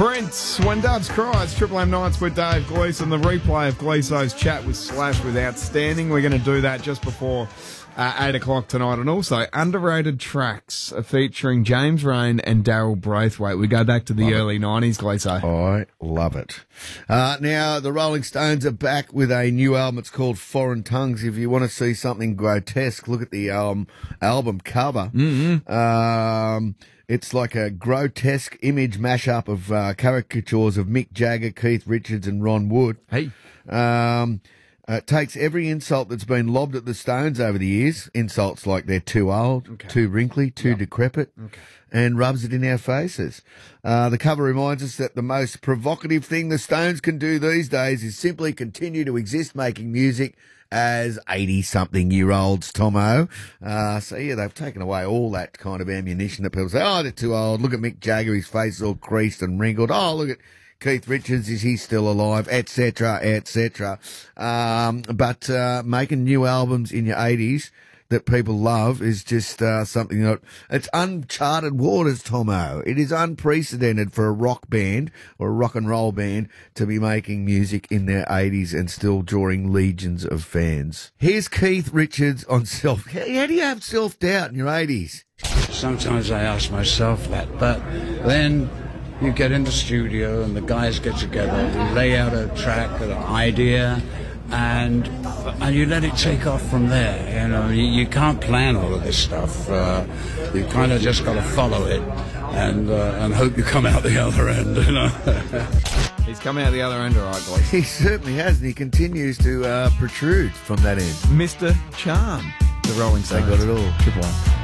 Prince, When Doves Cry. It's Triple M Nights with Dave Gleeson. The replay of Gleeso's chat with Slash was outstanding. We're going to do that just before 8 o'clock tonight. And also, underrated tracks featuring James Rain and Daryl Braithwaite. We go back to the early 90s, Gleeso. I love it. Now, the Rolling Stones are back with a new album. It's called Foreign Tongues. If you want to see something grotesque, look at the album cover. It's like a grotesque image mashup of caricatures of Mick Jagger, Keith Richards, and Ron Wood. Hey. It takes every insult that's been lobbed at the Stones over the years, insults like they're too old, too wrinkly, too decrepit, and rubs it in our faces. The cover reminds us that the most provocative thing the Stones can do these days is simply continue to exist making music as 80-something-year-olds, Tomo. So, yeah, they've taken away all that kind of ammunition that people say, oh, they're too old. Look at Mick Jagger, his face is all creased and wrinkled. Oh, look at Keith Richards, is he still alive, etc., etc. But making new albums in your 80s that people love is just something that it's uncharted waters, Tomo. It is unprecedented for a rock band or a rock and roll band to be making music in their 80s and still drawing legions of fans. Here's Keith Richards on self. How do you have self-doubt in your 80s? Sometimes I ask myself that, but then you get in the studio and the guys get together, you lay out a track, an idea, and you let it take off from there. You know, you can't plan all of this stuff. You kind of just got to follow it and hope you come out the other end. You know. He's come out the other end, all right, Gleeson. He certainly has, and he continues to protrude from that end. Mr. Charm, the Rolling Stones. They got it all. Triple M.